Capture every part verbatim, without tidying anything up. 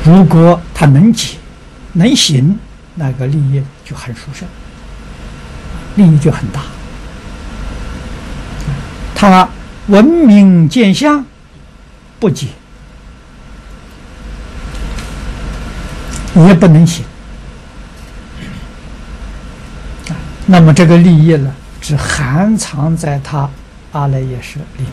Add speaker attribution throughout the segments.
Speaker 1: 如果他能解能行，那个利益就很殊胜，利益就很大。他闻名见相不解，也不能行，那么这个利益呢，只含藏在他阿赖耶识里面，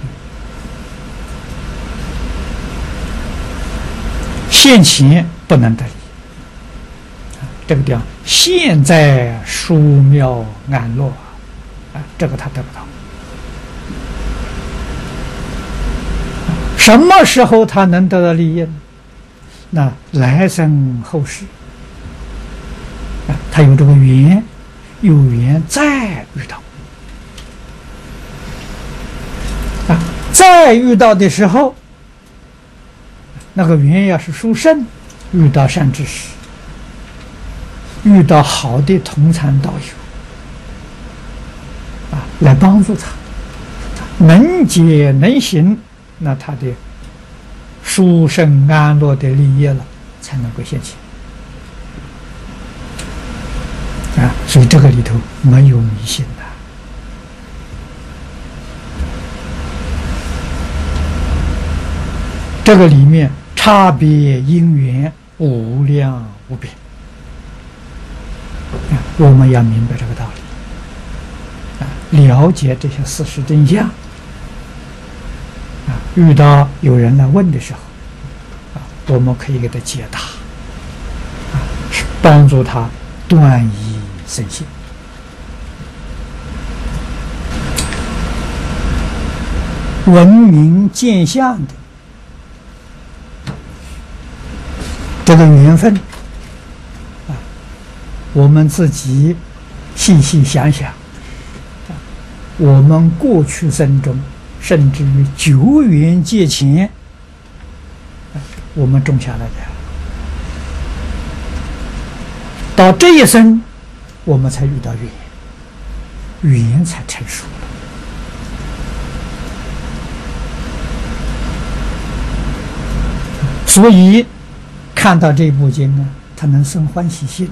Speaker 1: 现前不能得利。这个地方现在殊妙安乐啊，这个他得不到。什么时候他能得到利益呢？那来生后世啊，他有这个缘，有缘再遇到啊，再遇到的时候，那个缘要是殊胜，遇到善知识，遇到好的同参道友啊，来帮助他，能解能行，那他的殊胜安乐的利益了，才能够现前啊。所以这个里头没有迷信的。这个里面差别因缘无量无边，我们要明白这个道理，了解这些事实真相。啊，遇到有人来问的时候，啊，我们可以给他解答，啊，帮助他断疑生信。闻名见相的这个缘分，啊，我们自己细细想想，啊，我们过去生中，甚至于久远劫前，啊，我们种下来的，到这一生，我们才遇到缘，缘才成熟了。所以看到这部经呢，他能生欢喜心，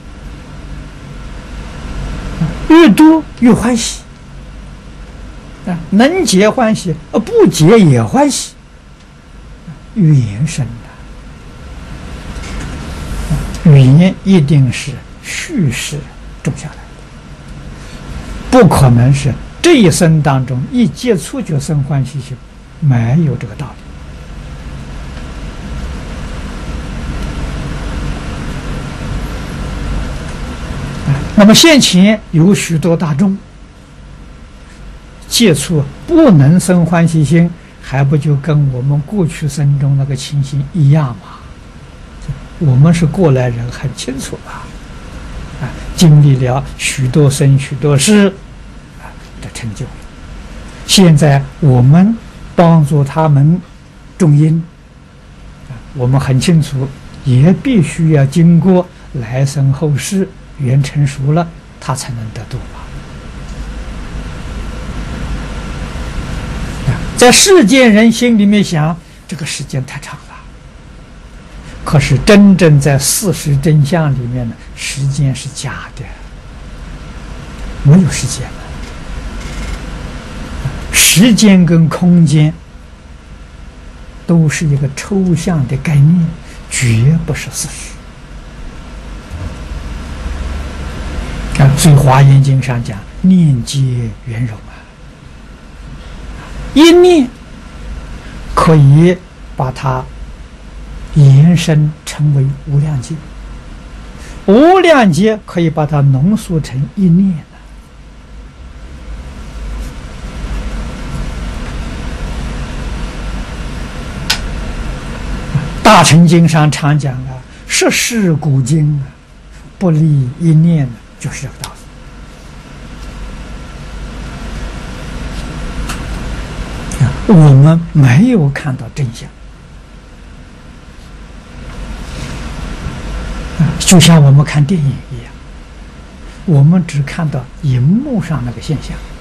Speaker 1: 越多越欢喜，啊，能解欢喜，啊，不解也欢喜，缘生的，缘一定是续世种下来的，不可能是这一生当中一接触就生欢喜心，没有这个道理。那么现前有许多大众接触不能生欢喜心，还不就跟我们过去生中那个情形一样吗？我们是过来人，很清楚吧？啊，经历了许多生许多世啊的成就，现在我们帮助他们种因，啊，我们很清楚，也必须要经过来生后世。缘成熟了，他才能得度吧。在世间人心里面想，这个时间太长了。可是真正在事实真相里面呢，时间是假的，没有时间了。时间跟空间都是一个抽象的概念，绝不是事实。所以《华严经》上讲，念皆圆融啊，一念可以把它延伸成为无量劫，无量劫可以把它浓缩成一念的。大乘经上常讲啊，十世古今啊，不离一念的。就是这个道理。我们没有看到真相，就像我们看电影一样，我们只看到荧幕上那个现象。